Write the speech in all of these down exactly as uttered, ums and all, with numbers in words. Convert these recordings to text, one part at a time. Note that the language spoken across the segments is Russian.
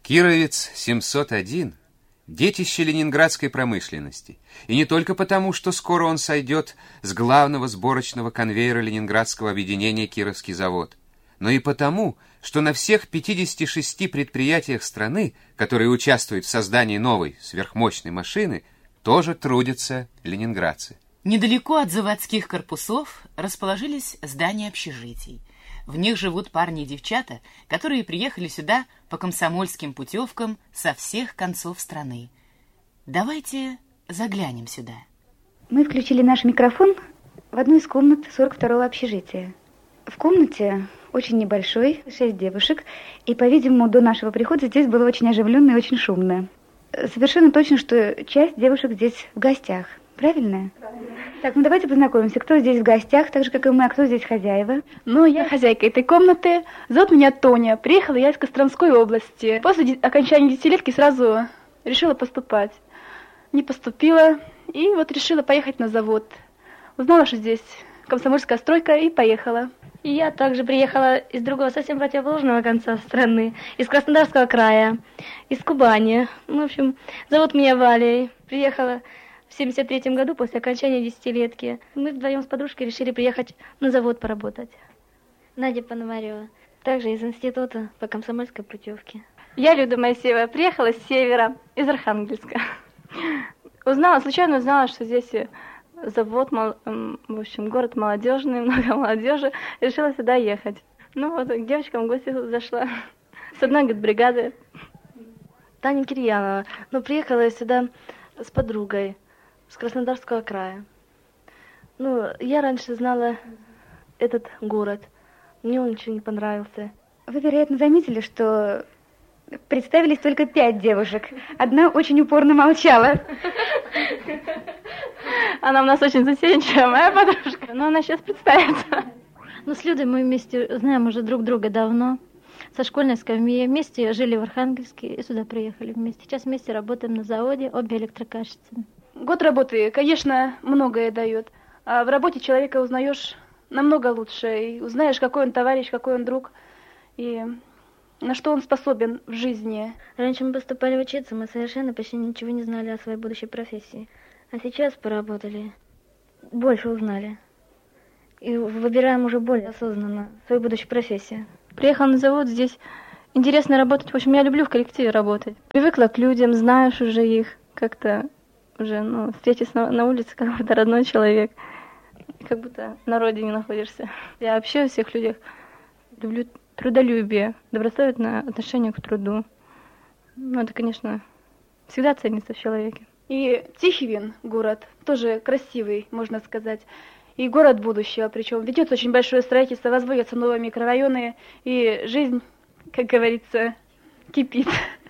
Кировец семьсот один – детище ленинградской промышленности. И не только потому, что скоро он сойдет с главного сборочного конвейера ленинградского объединения «Кировский завод», но и потому, что на всех пятидесяти шести предприятиях страны, которые участвуют в создании новой сверхмощной машины, тоже трудятся ленинградцы. Недалеко от заводских корпусов расположились здания общежитий. В них живут парни и девчата, которые приехали сюда по комсомольским путевкам со всех концов страны. Давайте заглянем сюда. Мы включили наш микрофон в одну из комнат сорок второго общежития. В комнате очень небольшой, шесть девушек, и, по-видимому, до нашего прихода здесь было очень оживленно и очень шумно. Совершенно точно, что часть девушек здесь в гостях. Правильно? Правильно. Так, ну давайте познакомимся. Кто здесь в гостях, так же, как и мы, а кто здесь хозяева? Ну, я хозяйка этой комнаты. Зовут меня Тоня. Приехала я из Костромской области. После окончания десятилетки сразу решила поступать. Не поступила, и вот решила поехать на завод. Узнала, что здесь комсомольская стройка, и поехала. И я также приехала из другого, совсем противоположного конца страны, из Краснодарского края, из Кубани. Ну, в общем, зовут меня Валей. Приехала в семьдесят третьем году после окончания десятилетки. Мы вдвоем с подружкой решили приехать на завод поработать. Надя Пономарева, также из института по комсомольской путевке. Я Люда Моисеева, приехала с севера, из Архангельска. Узнала, случайно узнала, что здесь завод, в общем, город молодежный, много молодежи. Решила сюда ехать. Ну вот, к девочкам в гости зашла. С одной, говорит, бригады. Таня Кирьянова. Ну, приехала я сюда с подругой с Краснодарского края. Ну, я раньше знала этот город. Мне он ничего не понравился. Вы, вероятно, заметили, что представились только пять девушек. Одна очень упорно молчала. Она у нас очень застенчивая, моя подружка. Но она сейчас представится. Ну, с Людой мы вместе знаем уже друг друга давно. Со школьной скамьи. Вместе жили в Архангельске и сюда приехали вместе. Сейчас вместе работаем на заводе, обе электрокачествами. Год работы, конечно, многое дает. А в работе человека узнаешь намного лучше. И узнаешь, какой он товарищ, какой он друг. И на что он способен в жизни. Раньше мы поступали учиться, мы совершенно почти ничего не знали о своей будущей профессии. А сейчас поработали, больше узнали. И выбираем уже более осознанно свою будущую профессию. Приехала на завод, здесь интересно работать. В общем, я люблю в коллективе работать. Привыкла к людям, знаешь уже их. Как-то уже, ну, встретишь на, на улице, как будто родной человек. Как будто на родине находишься. Я вообще у всех людях люблю трудолюбие, добросовестное отношение к труду. Ну, это, конечно, всегда ценится в человеке. И Тихвин, город, тоже красивый, можно сказать. И город будущего, причем ведется очень большое строительство, возводятся новые микрорайоны, и жизнь, как говорится, кипит.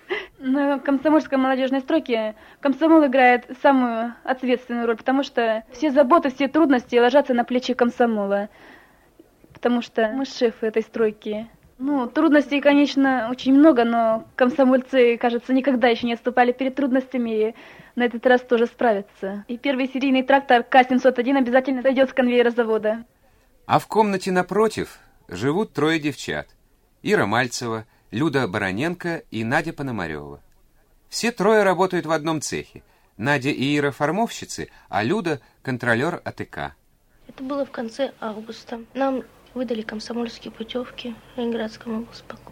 На комсомольской молодежной стройке комсомол играет самую ответственную роль, потому что все заботы, все трудности ложатся на плечи комсомола, потому что мы шефы этой стройки. Ну, трудностей, конечно, очень много, но комсомольцы, кажется, никогда еще не отступали перед трудностями и на этот раз тоже справятся. И первый серийный трактор К семьсот один обязательно сойдет с конвейера завода. А в комнате напротив живут трое девчат. Ира Мальцева, Люда Бароненко и Надя Пономарева. Все трое работают в одном цехе. Надя и Ира формовщицы, а Люда контролер АТК. Это было в конце августа. Нам выдали комсомольские путевки в Ленинградском облсполкоме.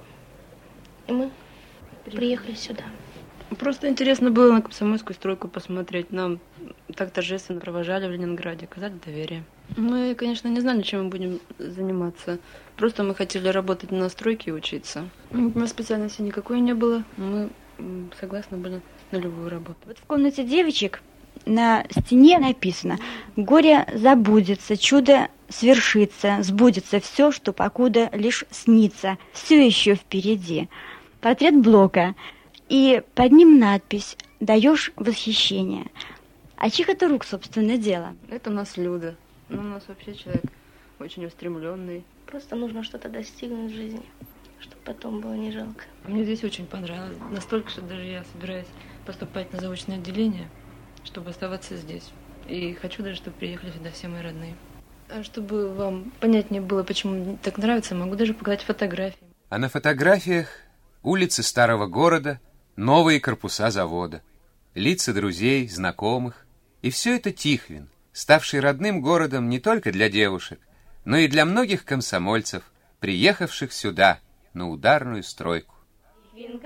И мы приехали сюда. Просто интересно было на комсомольскую стройку посмотреть. Нам так торжественно провожали в Ленинграде, оказали доверие. Мы, конечно, не знали, чем мы будем заниматься. Просто мы хотели работать на стройке и учиться. У нас специальности никакой не было. Мы согласны были на любую работу. Вот в комнате девочек на стене написано: «Горе забудется, чудо свершится, сбудется все, что покуда лишь снится, все еще впереди». Портрет Блока. И под ним надпись «Даешь восхищение». А чьих это рук, собственно, дело? Это у нас Люда. Ну, у нас вообще человек очень устремленный. Просто нужно что-то достигнуть в жизни, чтобы потом было не жалко. Мне здесь очень понравилось. Настолько, что даже я собираюсь поступать на заочное отделение, чтобы оставаться здесь. И хочу даже, чтобы приехали сюда все мои родные. А чтобы вам понятнее было, почему мне так нравится, могу даже показать фотографии. А на фотографиях улицы старого города, новые корпуса завода, лица друзей, знакомых. И все это Тихвин, ставший родным городом не только для девушек, но и для многих комсомольцев, приехавших сюда, на ударную стройку.